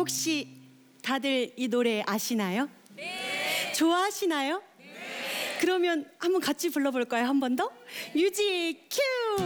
혹시 다들 이 노래 아시나요? 네. 좋아하시나요? 네. 그러면 한번 같이 불러볼까요? 한 번 더? 뮤직 큐!